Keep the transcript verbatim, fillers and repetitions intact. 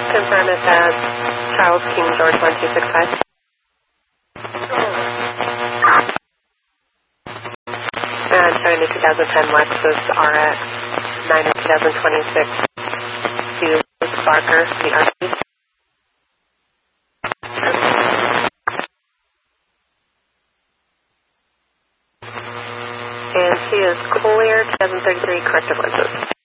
Confirm it's as Charles King George one two six five. And showing the two thousand ten Lexus R X, nine of two thousand twenty-six to Barker, the R C. And she is clear, two thousand thirty-three corrective lenses.